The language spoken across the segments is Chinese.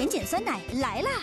盐碱酸奶来啦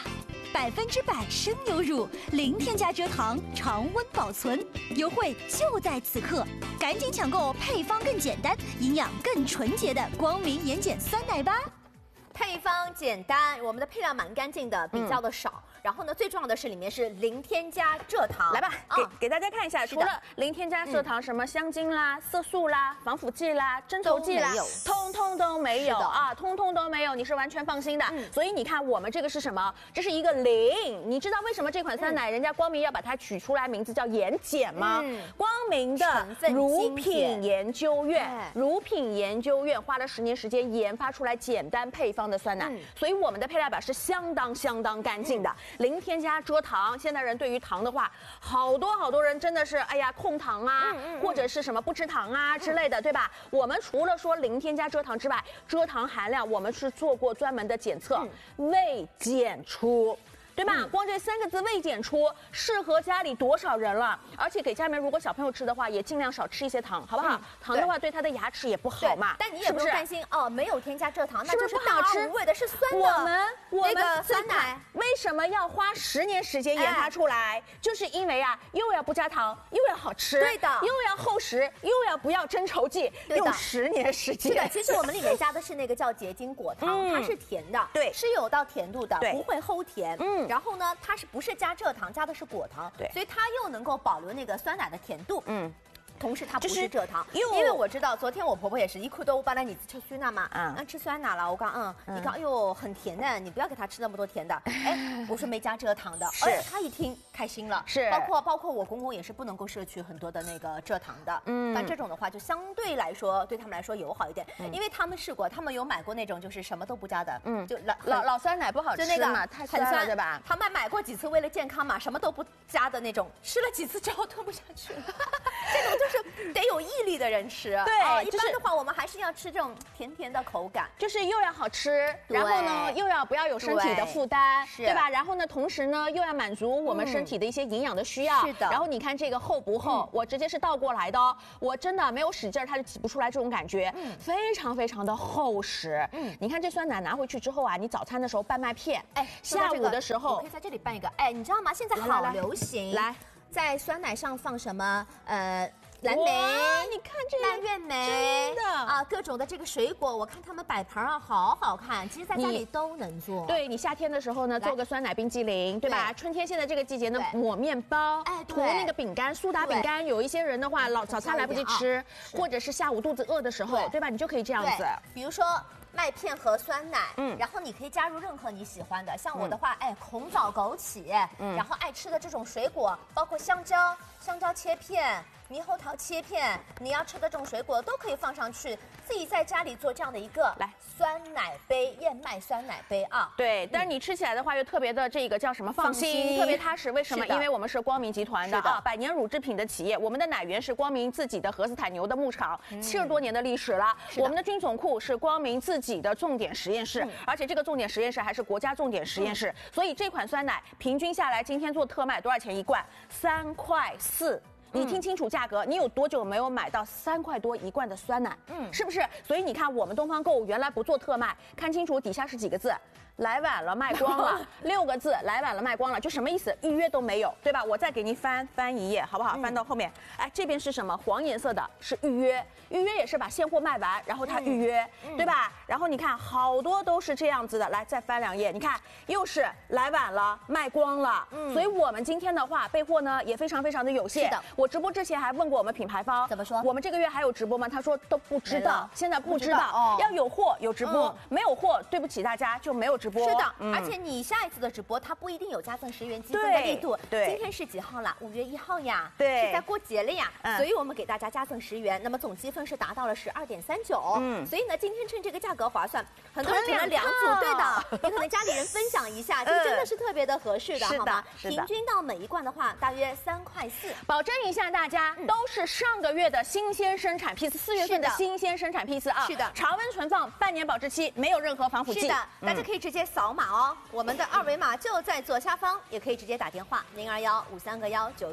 ！100%生牛乳，零添加蔗糖，常温保存，优惠就在此刻！赶紧抢购配方更简单、营养更纯洁的光明盐碱酸奶吧！ 配方简单，我们的配料蛮干净的，比较的少。然后呢，最重要的是里面是零添加蔗糖。 来吧，给大家看一下，除了零添加蔗糖，什么香精啦、色素啦、防腐剂啦、增稠剂啦，通通都没有啊，通通都没有，你是完全放心的。所以你看，我们这个是什么？这是一个零。你知道为什么这款酸奶人家光明要把它取出来，名字叫盐碱吗？光明的乳品研究院花了10年时间研发出来简单配方的酸奶，所以我们的配料表是相当干净的。零添加蔗糖，现代人对于糖的话，好多人真的是哎呀控糖啊，或者是什么不吃糖啊之类的，对吧？我们除了说零添加蔗糖之外，蔗糖含量我们是做过专门的检测，未检出。对吧？光这3个字未检出，适合家里多少人了？而且给家里面如果小朋友吃的话，也尽量少吃一些糖，好不好？糖的话对他的牙齿也不好嘛。 但你也不用担心哦，没有添加蔗糖，那就是不好吃， 无味的，是酸的。 我们那个酸奶为什么要花10年时间研发出来？就是因为啊，又要不加糖，又要好吃， 对的， 又要厚实，又要不要增稠剂，用10年时间。 是的，其实我们里面加的是那个叫结晶果糖，它是甜的， 对， 是有到甜度的，不会齁甜。然后呢，它不是加蔗糖，加的是果糖，对，所以它又能够保留那个酸奶的甜度，同时它不是蔗糖，因为我知道昨天我婆婆也是一哭都把那你吃酸奶嘛，吃酸奶了，我讲你讲哎呦很甜的，你不要给她吃那么多甜的，哎，我说没加蔗糖的，哎，她一听开心了， 是， 包括我公公也是不能够摄取很多的那个蔗糖的，但这种的话就相对来说对他们来说友好一点，因为他们试过，他们有买过那种就是什么都不加的，就老酸奶不好吃嘛，太酸了对吧？ 他们买过几次为了健康嘛，什么都不加的那种，吃了几次之后吞不下去了，这种就是得有毅力的人吃。对，一般的话我们还是要吃这种甜甜的口感， 就是又要好吃，然后呢又要不要有身体的负担，对吧？然后呢同时呢又要满足我们身体的一些营养的需要。 是的。 然后你看这个厚不厚？我直接是倒过来的哦，我真的没有使劲它就挤不出来这种感觉，非常的厚实。你看这酸奶拿回去之后啊，你早餐的时候拌麦片，哎，下午的时候我可以在这里拌一个，哎，你知道吗？现在好流行，来，在酸奶上放什么蓝莓， 你看这个蔓越莓， 真的啊，各种的这个水果，我看他们摆盘啊，好好看。其实在家里都能做。 对你夏天的时候呢，做个酸奶冰激凌，对吧？春天现在这个季节呢，抹面包，哎，涂那个饼干，苏打饼干。有一些人的话，早餐来不及吃，或者是下午肚子饿的时候，对吧？你就可以这样子。 比如说麦片和酸奶，然后你可以加入任何你喜欢的，像我的话，哎，红枣、枸杞，然后爱吃的这种水果，包括香蕉切片。猕猴桃切片，你要吃的这种水果都可以放上去，自己在家里做这样的一个酸奶杯，燕麦酸奶杯啊。 对，但是你吃起来的话又特别的这个叫什么放心，特别踏实。为什么？因为我们是光明集团的啊，100年乳制品的企业，我们的奶源是光明自己的荷斯坦牛的牧场，70多年的历史了。我们的菌种库是光明自己的重点实验室，而且这个重点实验室还是国家重点实验室，所以这款酸奶平均下来，今天做特卖多少钱一罐？3.4块。你听清楚价格，你有多久没有买到3块多一罐的酸奶？是不是？所以你看，我们东方购物原来不做特卖，看清楚底下是几个字。来晚了，卖光了，6个字，来晚了，卖光了，就什么意思？预约都没有，对吧？我再给你翻一页，好不好？翻到后面，哎，这边是什么？黄颜色的是预约，预约也是把现货卖完，然后他预约，对吧？然后你看，好多都是这样子的，来再翻2页，你看又是来晚了，卖光了，所以我们今天的话备货呢也非常的有限。是的，我直播之前还问过我们品牌方， 怎么说？ 我们这个月还有直播吗？他说都不知道，现在不知道，要有货有直播，没有货，对不起大家就没有直播。 是的，而且你下一次的直播，它不一定有加赠10元积分的力度。对，今天是几号了？5月1号呀，对，是在过节了呀，所以我们给大家加赠10元，那么总积分是达到了12.39。所以呢，今天趁这个价格划算，很多人点了2组，对的，你可能家里人分享一下，就真的是特别的合适的，好吗？平均到每一罐的话，大约3.4块。 保证一下大家都是上个月的新鲜生产批次，4月份的新鲜生产批次啊，是的，常温存放，半年保质期，没有任何防腐剂。 是的，大家可以直接扫码哦，我们的2维码就在左下方，也可以直接打电话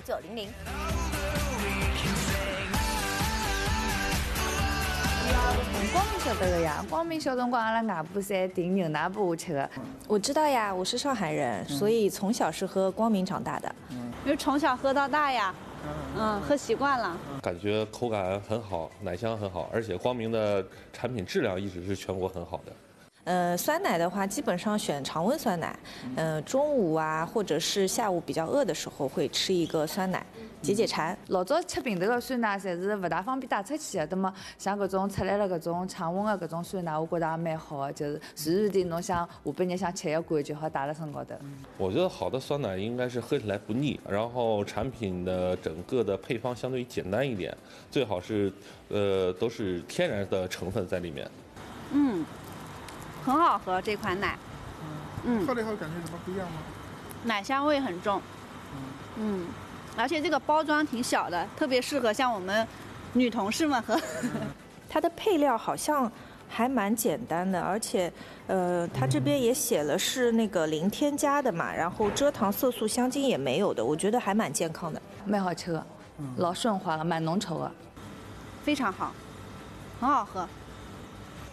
02153个19900。 光明晓得的呀，光明小辰光阿拉外婆侪订牛奶拨我吃的。 我知道呀，我是上海人，所以从小是喝光明长大的。 因为从小喝到大呀，喝习惯了。 感觉口感很好，奶香很好，而且光明的产品质量一直是全国很好的。 酸奶的话，基本上选常温酸奶。中午啊，或者是下午比较饿的时候，会吃一个酸奶，解解馋。 老早吃瓶头的酸奶，侪是勿大方便带出去的。那么像搿种出来了搿种常温的搿种酸奶，我觉得也蛮好的，就是随时地侬想下半日想吃一罐就好带辣身高头。 我觉得好的酸奶应该是喝起来不腻，然后产品的整个的配方相对于简单一点，最好是都是天然的成分在里面。 很好喝这款奶。 喝了以后感觉什么不一样吗？ 奶香味很重。而且这个包装挺小的，特别适合像我们女同事们喝。 它的配料好像还蛮简单的，而且它这边也写了是那个零添加的嘛，然后蔗糖、色素、香精也没有的，我觉得还蛮健康的， 蛮好吃的，老顺滑的，蛮浓稠的， 非常好，很好喝。